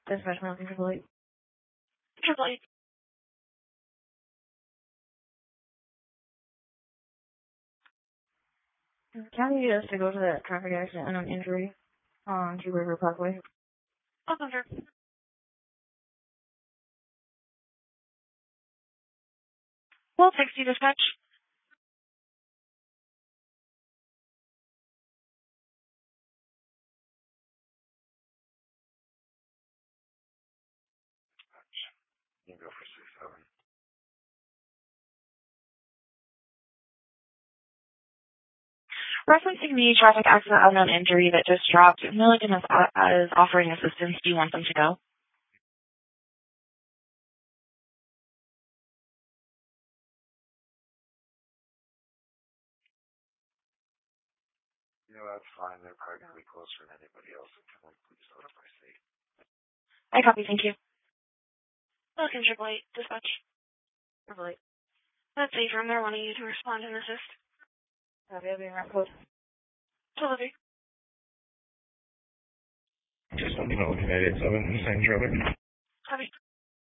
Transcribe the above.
Dispatch Mountain Triple Eight. Triple Eight. Can you just to go to that traffic accident and an injury on Two River Parkway? Awesome, sir. Well, 60 dispatch. You can go for 6-7. Referencing the traffic accident unknown injury that just dropped, Milligan is offering assistance. Do you want them to go? You know, that's fine. They're probably going to be closer than anybody else. Can we please notify state? I copy, thank you. Milligan Triple Eight, dispatch. Triple Eight. That's safe room. They're wanting you to respond and assist. Copy, I'll be around close. Delivery. Just let me know if you made it 7 same traffic. Copy.